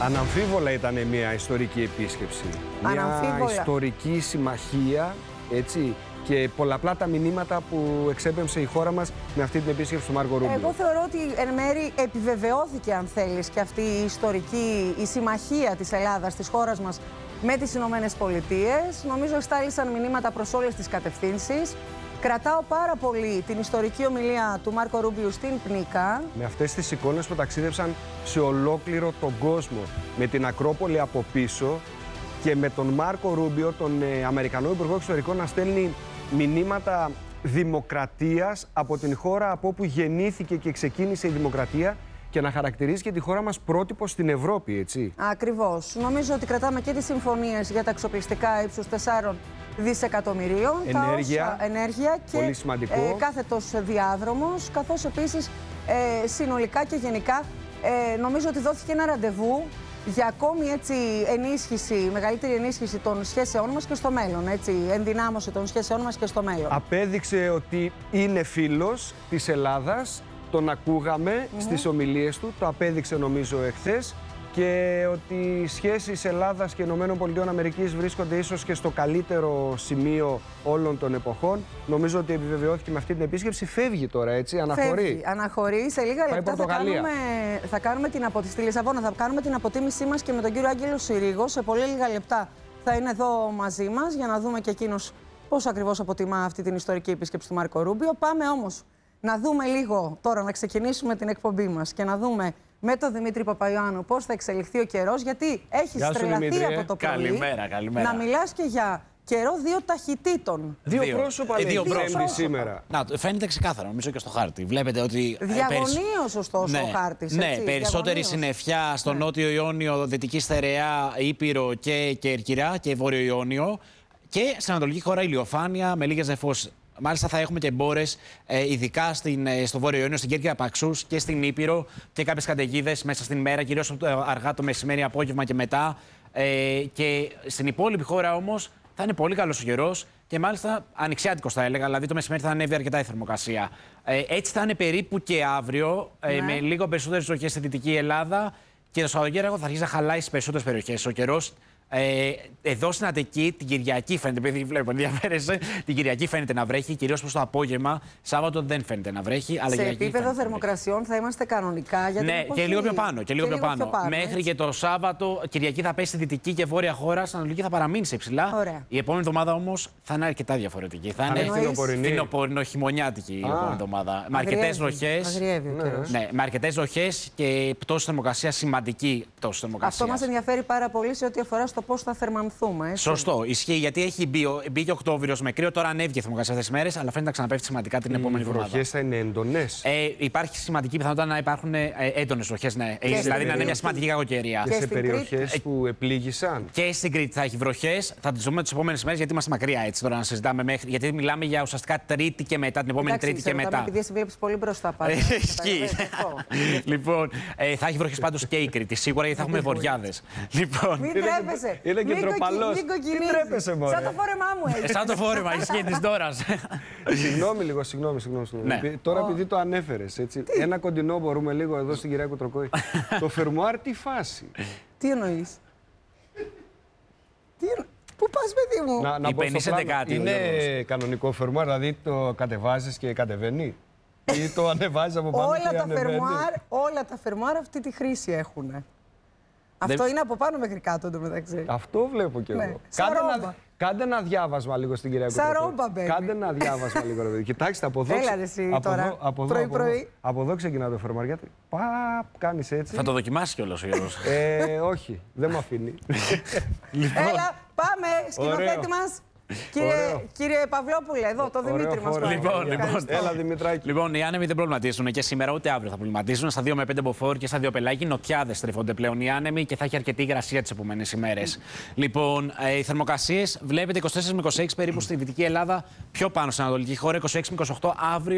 Αναμφίβολα ήταν μια ιστορική επίσκεψη. Μια ιστορική συμμαχία, έτσι, και πολλαπλά τα μηνύματα που εξέπεμψε η χώρα μας με αυτή την επίσκεψη του Μάρκο Ρούμπιο. Εγώ θεωρώ ότι εν μέρει επιβεβαιώθηκε, αν θέλεις, και αυτή η ιστορική, η συμμαχία της Ελλάδας, της χώρας μας με τις Ηνωμένες Πολιτείες. Νομίζω εστάλησαν μηνύματα προς όλες τις κατευθύνσεις. Κρατάω πάρα πολύ την ιστορική ομιλία του Μάρκο Ρούμπιο στην Πνίκα. Με αυτές τις εικόνες που ταξίδεψαν σε ολόκληρο τον κόσμο, με την Ακρόπολη από πίσω και με τον Μάρκο Ρούμπιο, τον Αμερικανό Υπουργό Εξωτερικών, να στέλνει μηνύματα δημοκρατίας από την χώρα από όπου γεννήθηκε και ξεκίνησε η δημοκρατία και να χαρακτηρίζει και τη χώρα μας πρότυπο στην Ευρώπη, έτσι. Ακριβώς. Νομίζω ότι κρατάμε και τις συμφωνίες για τα εξοπλιστικά ύψους 4 δισεκατομμυρίων. Ενέργεια και πολύ σημαντικό. κάθετος διάδρομος, καθώς επίσης συνολικά και γενικά νομίζω ότι δόθηκε ένα ραντεβού για ακόμη έτσι ενίσχυση, μεγαλύτερη ενίσχυση των σχέσεών μας και στο μέλλον, έτσι, ενδυνάμωση των σχέσεών μας και στο μέλλον. Απέδειξε ότι είναι φίλος της Ελλάδας, τον ακούγαμε στις ομιλίες του, το απέδειξε νομίζω εχθές, και ότι οι σχέσεις Ελλάδας και ΗΠΑ βρίσκονται ίσως και στο καλύτερο σημείο όλων των εποχών. Νομίζω ότι επιβεβαιώθηκε με αυτή την επίσκεψη. Φεύγει τώρα, έτσι, αναχωρεί. Σε λίγα λεπτά θα κάνουμε στη Λισαβόνα θα κάνουμε την αποτίμησή μας και με τον κύριο Άγγελο Συρίγο. Σε πολύ λίγα λεπτά θα είναι εδώ μαζί μας για να δούμε και εκείνος πώς ακριβώς αποτιμά αυτή την ιστορική επίσκεψη του Μάρκο Ρούμπιο. Πάμε όμως να δούμε λίγο τώρα, να ξεκινήσουμε την εκπομπή μας και να δούμε με τον Δημήτρη Παπαϊωάννου πώς θα εξελιχθεί ο καιρός, γιατί έχει τρελαθεί από το πρωί. Καλημέρα. Να μιλάς και για καιρό δύο ταχυτήτων. Δύο πρόσωπα λέει σήμερα. Να, φαίνεται ξεκάθαρα, νομίζω, και στο χάρτη. Βλέπετε ότι. Διαγωνίως, ωστόσο, ο χάρτης. Ναι, περισσότερη συννεφιά στο νότιο Ιόνιο, δυτική Στερεά, Ήπειρο και Κέρκυρα και βόρειο Ιόνιο. Και στην ανατολική χώρα ηλιοφάνεια με λίγες νεφώσεις. Μάλιστα θα έχουμε και μπόρες, ειδικά στο Βόρειο Ιόνιο, στην Κέρκυρα Παξούς και στην Ήπειρο, και κάποιες καταιγίδες μέσα στην ημέρα, κυρίως αργά το μεσημέρι, απόγευμα και μετά. Και στην υπόλοιπη χώρα όμως θα είναι πολύ καλός ο καιρός και μάλιστα ανοιξιάτικος θα έλεγα, δηλαδή το μεσημέρι θα ανέβει αρκετά η θερμοκρασία. Έτσι θα είναι περίπου και αύριο, με λίγο περισσότερες βροχές στη Δυτική Ελλάδα, και το Σαββατοκύριακο θα αρχίσει να χαλάει στις περισσότερες περιοχές ο καιρός. Εδώ στην Αττική την Κυριακή φαίνεται, επειδή βλέπω ενδιαφέρεσαι, την Κυριακή φαίνεται να βρέχει, κυρίως προς το απόγευμα. Σάββατο δεν φαίνεται να βρέχει. Αλλά σε επίπεδο θερμοκρασιών θα είμαστε κανονικά. Γιατί ναι, και λίγο πιο πάνω. Μέχρι έτσι. Και το Σάββατο, Κυριακή θα πέσει στη δυτική και βόρεια χώρα, στην ανατολική θα παραμείνει σε υψηλά. Ωραία. Η επόμενη εβδομάδα όμως θα είναι αρκετά διαφορετική. Θα είναι φθινοπορεινοχειμωνιάτικη η επόμενη εβδομάδα. Με αρκετές βροχές. Ναι, με αρκετές βροχές και πτώση θερμοκρασία, σημαντική πτώση θερμοκρασία. Αυτό μας ενδιαφέρει πάρα πολύ σε ό,τι αφορά στο πώς θα θερμανθούμε. Έτσι. Σωστό. Ισχύει, γιατί έχει μπει και Οκτώβριος με κρύο. Τώρα ανέβηκε η θερμοκρασία αυτές τις μέρες, αλλά φαίνεται να ξαναπέφτει σημαντικά την επόμενη εβδομάδα. Οι βροχές θα είναι έντονες. Υπάρχει σημαντική πιθανότητα να υπάρχουν έντονες βροχές. Ναι. Δηλαδή να είναι μια σημαντική κακοκαιρία. Και σε περιοχές που επλήγησαν. Και στην Κρήτη θα έχει βροχές. Θα τις δούμε τις επόμενες μέρες, γιατί είμαστε μακριά έτσι τώρα να συζητάμε μέχρι. Γιατί μιλάμε για ουσιαστικά Τρίτη και μετά, την επόμενη Τρίτη και μετά. Επειδή εσύ βλέπεις πολύ μπροστά πάλι. Ισχύει. Λοιπόν, θα έχει βροχές πάντως και η Κρήτη, σίγουρα, γιατί θα έχουμε βοριάδες. Μην τρέπεσαι. Είναι και ντροπαλός. Τι τρέπεσαι, μωρέ. Σαν το φόρεμά μου έτσι. Σαν το φόρεμα, ισχύει της Δώρας. Συγγνώμη λίγο, συγγνώμη. Ναι. Τώρα επειδή το ανέφερες, έτσι, ένα κοντινό μπορούμε λίγο εδώ στην Κυριάκο Τροκόη. Το φερμουάρ τι φάση. Τι εννοείς. Πού πας, παιδί μου. Να υπενήσετε κάτι. Είναι κανονικό φερμουάρ, δηλαδή το κατεβάζεις και κατεβαίνει. Ή το ανεβάζεις από πάνω και ανεβαίνει. Όλα τα φερμουάρ αυτή τη χρήση έχουν. Αυτό είναι από πάνω μέχρι κάτω εντωμεταξύ. Αυτό βλέπω κι εγώ. Ναι. Κάντε ένα διάβασμα λίγο στην Κυριάκο Τροκόη. Κάντε ένα διάβασμα λίγο. Κοιτάξτε από εδώ. Έλα εσύ τώρα. Πρωί-πρωί. Από εδώ ξεκινά το φερμουάρ. Γιατί κάνεις έτσι. Θα το δοκιμάσει κιόλας ο Γιώργος. Όχι, δεν με αφήνει. Έλα, πάμε, σκηνοθέτη μας. Κύριε Παυλόπουλε, εδώ το Δημήτρη μας πάει. Λοιπόν, έλα Δημητράκη. Λοιπόν, οι άνεμοι δεν προβληματίζουν και σήμερα ούτε αύριο θα προβληματίζουν. Στα 2 με 5 μποφόρ και στα 2 πελάγι, νοτιάδες στρέφονται πλέον οι άνεμοι και θα έχει αρκετή υγρασία τις επόμενες ημέρες. Λοιπόν, οι θερμοκρασίες βλέπετε 24 με 26 περίπου στη Δυτική Ελλάδα, πιο πάνω στην Ανατολική χώρα, 26 με 28 αύριο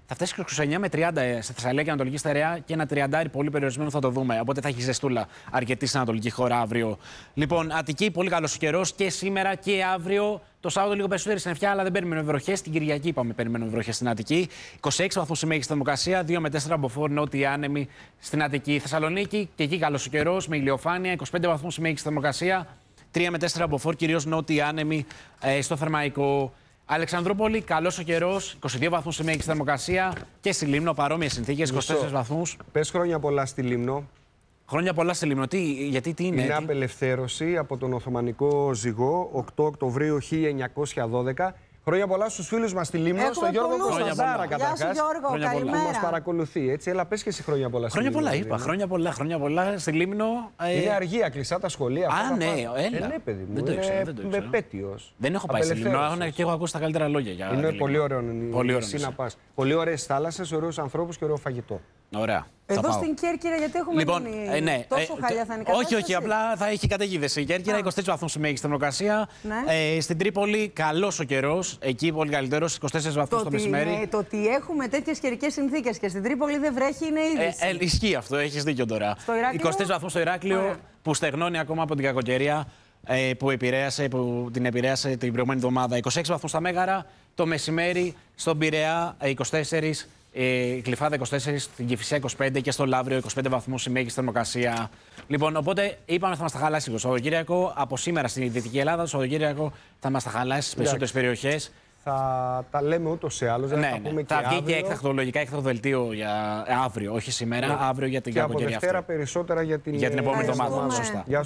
Θα φτάσει 29 με 30 στη Θεσσαλία, Ανατολική Στερεά, και ένα 30 πολύ περιορισμένο θα το δούμε. Οπότε θα έχει ζεστούλα αρκετή στην Ανατολική χώρα αύριο. Λοιπόν, Αττική, πολύ καλός ο καιρός και σήμερα και αύριο. Το Σάββατο λίγο περισσότερη συννεφιά, αλλά δεν περιμένουμε βροχές. Την Κυριακή είπαμε περιμένουμε βροχές στην Αττική. 26 βαθμούς η μέγιστη θερμοκρασία, 2 με 4 μποφόρ νότιοι άνεμοι στην Αττική. Θεσσαλονίκη, και εκεί καλός ο καιρός, με ηλιοφάνεια, 25 βαθμούς η μέγιστη θερμοκρασία, 3 με 4 μποφόρ, κυρίως νότιοι άνεμοι στο Θερμαϊκό. Αλεξανδρούπολη, καλός ο καιρός, 22 βαθμούς η μέγιστη θερμοκρασία, και στη Λίμνο παρόμοιες συνθήκες, 24 βαθμούς. Πες χρόνια πολλά στη Λίμνο. Χρόνια πολλά στη Λίμνο. Γιατί τι είναι? Είναι απελευθέρωση από τον Οθωμανικό ζυγό, 8 Οκτωβρίου 1912. Χρόνια πολλά στους φίλους μας στη Λίμνο, στον Γιώργο Κωνσταντάρα καταρχάς. Γεια σου Γιώργο, καλημέρα. Που μας παρακολουθεί, έτσι. Έλα, πες και εσύ χρόνια πολλά στη Λίμνο. Χρόνια πολλά είπα, χρόνια πολλά στη Λίμνο. Είναι αργία, κλειστά τα σχολεία. Α, ναι, έλα. Ναι, παιδί μου, δεν είναι το με πέτειος. Δεν έχω πάει στη Λίμνο, και έχω ακούσει τα καλύτερα λόγια για Είναι πολύ ωραίο να πας. Πολύ ωραίες θάλασσες, ωραίους ανθρώπους και ωραίο φαγητό. Ωραία. Εδώ στην Κέρκυρα, γιατί έχουμε ναι, τόσο χαλιά θα είναι η κατάσταση? Όχι, απλά θα έχει καταιγίδες η Κέρκυρα, 23 βαθμούς η μέγιστη θερμοκρασία. Ναι. Στην Τρίπολη, καλός ο καιρός, εκεί πολύ καλύτερος, 24 βαθμούς το μεσημέρι. Το ότι έχουμε τέτοιες καιρικές συνθήκες και στην Τρίπολη δεν βρέχει είναι είδηση. Ισχύει αυτό, έχεις δίκιο τώρα. 24 βαθμούς στο Ηράκλειο, που στεγνώνει ακόμα από την κακοκαιρία που την επηρέασε την προηγούμενη εβδομάδα. 26 βαθμούς στα Μέγαρα, το μεσημέρι στον Πειραιά 24. Κλειφάδα 24, στην Κηφισιά 25 και στο Λαύριο 25 βαθμούς η μέγιστη θερμοκρασία. Λοιπόν, οπότε είπαμε θα μας τα χαλάσει το Σαββατοκύριακο. Από σήμερα στη Δυτική Ελλάδα, το Σαββατοκύριακο θα μας τα χαλάσει στις περισσότερες περιοχές. Θα τα λέμε ούτως ή άλλως. Ναι, θα βγει και έκτακτο δελτίο για αύριο, όχι σήμερα, αύριο για την κακοκαιρία αυτή. Και από Δευτέρα περισσότερα για την επόμενη εβδομάδα. Σωστά.